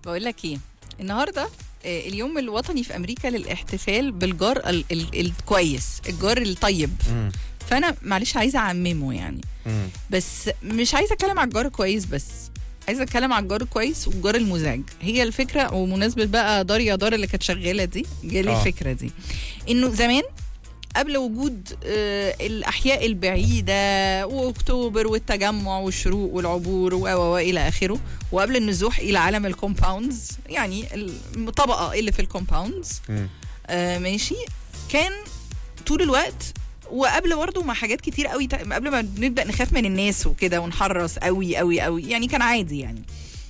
بقول لك ايه النهارده، اليوم الوطني في امريكا للاحتفال بالجار الكويس، الجار الطيب. فانا معلش عايزه اعممه يعني. بس مش عايزه اتكلم على الجار الكويس بس، عايزه اتكلم على الجار الكويس والجار المزعج. هي الفكره، ومناسبه بقى دار دار اللي كانت شغاله دي، جالي الفكره دي انه زمان قبل وجود الأحياء البعيدة وأكتوبر والتجمع والشروق والعبور وإلى آخره، وقبل النزوح إلى عالم الكومباوندز، يعني الطبقة اللي في الكومباوندز، ماشي، كان طول الوقت، وقبل برضه مع حاجات كتير قوي، قبل ما نبدأ نخاف من الناس وكده ونحرص قوي قوي قوي، يعني كان عادي. يعني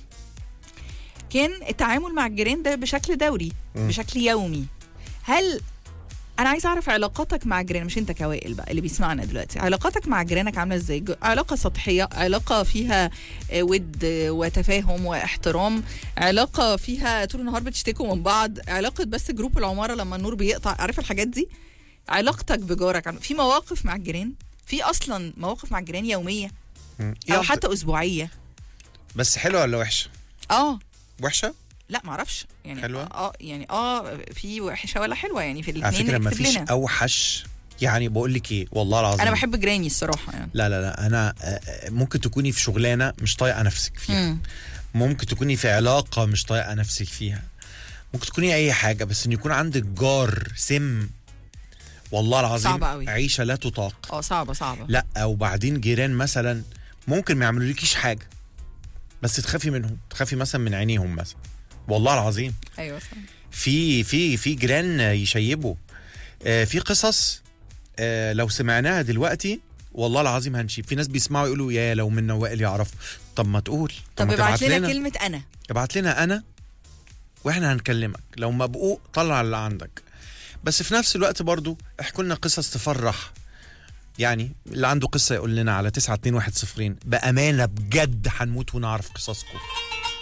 كان التعامل مع الجيران ده بشكل دوري، بشكل يومي. هل انا عايزه اعرف علاقاتك مع جيرانك، مش انت كوائل بقى اللي بيسمعنا دلوقتي، علاقاتك مع جيرانك عامله ازاي؟ علاقه سطحيه، علاقه فيها ود وتفاهم واحترام، علاقه فيها طول النهار بتشتكوا من بعض، علاقه بس جروب العماره لما النور بيقطع، عارف الحاجات دي؟ علاقتك بجارك، في مواقف مع الجيران، في اصلا مواقف مع الجيران يوميه او حتى اسبوعيه. بس حلوه ولا وحشه؟ وحشه؟ لا معرفش يعني. حلوة؟ يعني في وحشه ولا حلوه، يعني في الاثنين. على فكره ما فيش اوحش، يعني بقول لك ايه والله العظيم، انا بحب جيراني الصراحه يعني. لا انا ممكن تكوني في شغلانه مش طايقه نفسك فيها، ممكن تكوني في علاقه مش طايقه نفسك فيها، ممكن تكوني اي حاجه، بس ان يكون عندك جار سم، والله العظيم صعبة قوي. عيشه لا تطاق. صعبه. لا، وبعدين جيران مثلا ممكن ما يعملولكيش حاجه، بس تخافي منهم، تخافي مثلا من عينيهم مثلا، والله العظيم. ايوه صح. في جيران يشيبوا. في قصص لو سمعناها دلوقتي والله العظيم هنشيب. في ناس بيسمعوا يقولوا يا لو من وائل يعرف. طب ما تقول، طب ابعت لنا كلمه انا، ابعت لنا انا واحنا هنكلمك. لو مبقوق طلع اللي عندك، بس في نفس الوقت برضو احكوا لنا قصص تفرح. يعني اللي عنده قصه يقول لنا على 921 بامانه بجد هنموت ونعرف قصصكم.